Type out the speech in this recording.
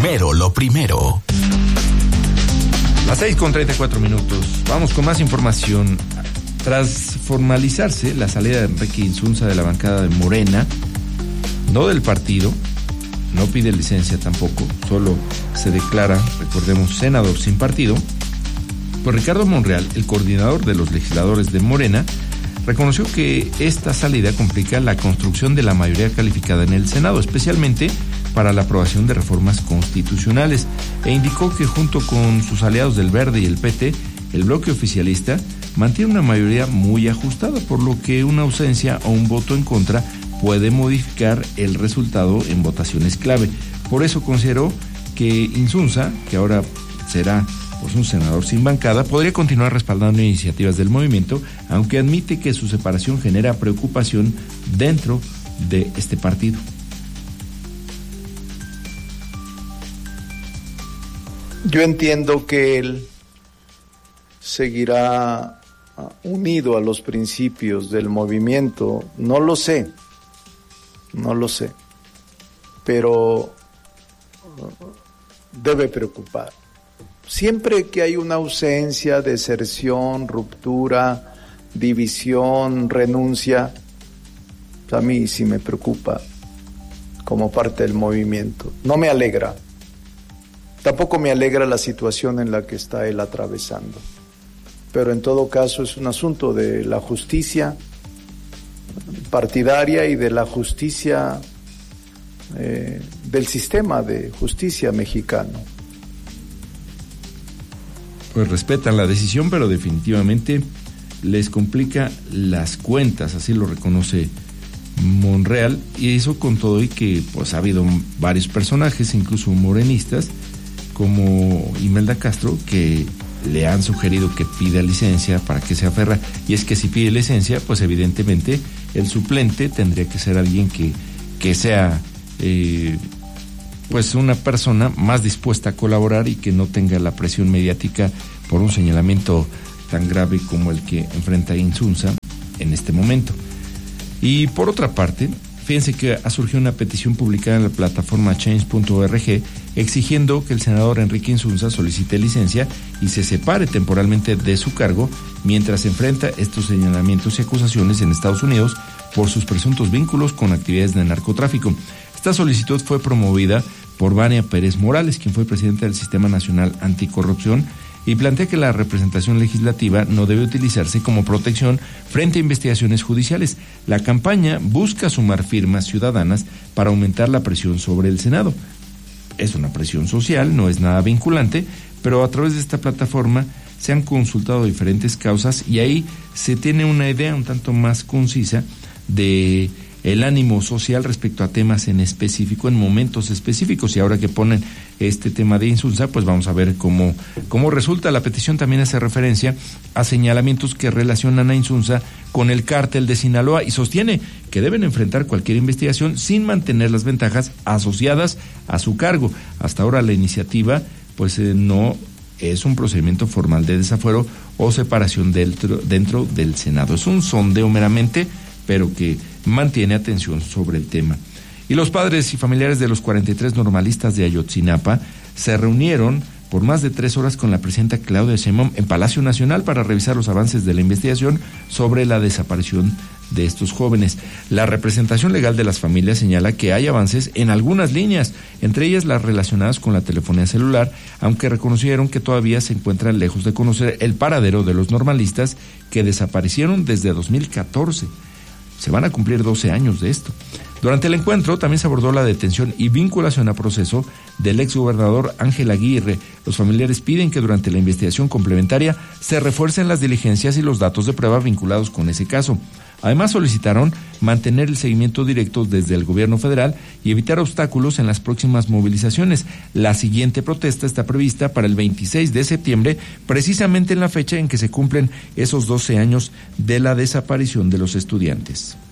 Primero lo primero. Las 6:34. Vamos con más información. Tras formalizarse la salida de Enrique Insunza de la bancada de Morena, no del partido, no pide licencia tampoco, solo se declara, recordemos, senador sin partido, pues Ricardo Monreal, el coordinador de los legisladores de Morena, reconoció que esta salida complica la construcción de la mayoría calificada en el Senado, especialmente para la aprobación de reformas constitucionales, e indicó que junto con sus aliados del Verde y el PT, el bloque oficialista mantiene una mayoría muy ajustada, por lo que una ausencia o un voto en contra puede modificar el resultado en votaciones clave. Por eso consideró que Insunza, que ahora será pues un senador sin bancada, podría continuar respaldando iniciativas del movimiento, aunque admite que su separación genera preocupación dentro de este partido. Yo entiendo que él seguirá unido a los principios del movimiento, no lo sé, pero debe preocupar. Siempre que hay una ausencia, deserción, ruptura, división, renuncia, a mí sí me preocupa como parte del movimiento. No me alegra. Tampoco me alegra la situación en la que está él atravesando. Pero en todo caso es un asunto de la justicia partidaria y de la justicia del sistema de justicia mexicano. Pues respetan la decisión, pero definitivamente les complica las cuentas, así lo reconoce Monreal, y eso con todo y que pues ha habido varios personajes, incluso morenistas, como Imelda Castro, que le han sugerido que pida licencia para que se aferra, y es que si pide licencia, pues evidentemente el suplente tendría que ser alguien que sea pues una persona más dispuesta a colaborar y que no tenga la presión mediática por un señalamiento tan grave como el que enfrenta Insunza en este momento. Y por otra parte, fíjense que ha surgido una petición publicada en la plataforma change.org exigiendo que el senador Enrique Insunza solicite licencia y se separe temporalmente de su cargo mientras enfrenta estos señalamientos y acusaciones en Estados Unidos por sus presuntos vínculos con actividades de narcotráfico. Esta solicitud fue promovida por Vania Pérez Morales, quien fue presidenta del Sistema Nacional Anticorrupción, y plantea que la representación legislativa no debe utilizarse como protección frente a investigaciones judiciales. La campaña busca sumar firmas ciudadanas para aumentar la presión sobre el Senado. Es una presión social, no es nada vinculante, pero a través de esta plataforma se han consultado diferentes causas y ahí se tiene una idea un tanto más concisa de el ánimo social respecto a temas en específico, en momentos específicos, y ahora que ponen este tema de Insunza, pues vamos a ver cómo resulta. La petición también hace referencia a señalamientos que relacionan a Insunza con el cártel de Sinaloa y sostiene que deben enfrentar cualquier investigación sin mantener las ventajas asociadas a su cargo. Hasta ahora la iniciativa pues no es un procedimiento formal de desafuero o separación dentro del Senado. Es un sondeo meramente, pero que mantiene atención sobre el tema. Y los padres y familiares de los 43 normalistas de Ayotzinapa se reunieron por más de 3 horas con la presidenta Claudia Sheinbaum en Palacio Nacional para revisar los avances de la investigación sobre la desaparición de estos jóvenes. La representación legal de las familias señala que hay avances en algunas líneas, entre ellas las relacionadas con la telefonía celular, aunque reconocieron que todavía se encuentran lejos de conocer el paradero de los normalistas que desaparecieron desde 2014. Se van a cumplir 12 años de esto. Durante el encuentro también se abordó la detención y vinculación a proceso del exgobernador Ángel Aguirre. Los familiares piden que durante la investigación complementaria se refuercen las diligencias y los datos de prueba vinculados con ese caso. Además solicitaron mantener el seguimiento directo desde el gobierno federal y evitar obstáculos en las próximas movilizaciones. La siguiente protesta está prevista para el 26 de septiembre, precisamente en la fecha en que se cumplen esos 12 años de la desaparición de los estudiantes.